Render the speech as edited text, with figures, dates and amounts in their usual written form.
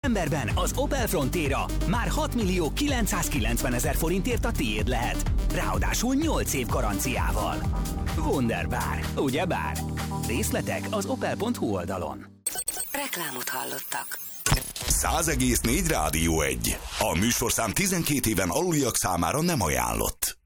Decemberben az Opel Frontera már 6 millió 990 000 forintért a tiéd lehet. Ráadásul 8 év garanciával. Wunderbar, ugyebár? Részletek az opel.hu oldalon. Reklámot hallottak. 100,4 Rádió 1. A műsorszám 12 éven aluliak számára nem ajánlott.